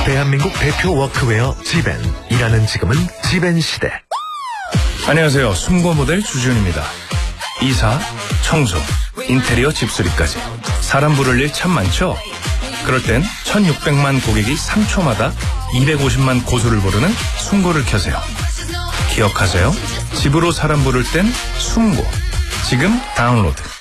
대한민국 대표 워크웨어 지벤. 일하는 지금은 지벤 시대. 안녕하세요. 숨고 모델 주지훈입니다. 이사, 청소, 인테리어 집수리까지 사람 부를 일 참 많죠? 그럴 땐 1600만 고객이 3초마다 250만 고수를 부르는 숨고를 켜세요. 기억하세요. 집으로 사람 부를 땐 숨고. 지금 다운로드.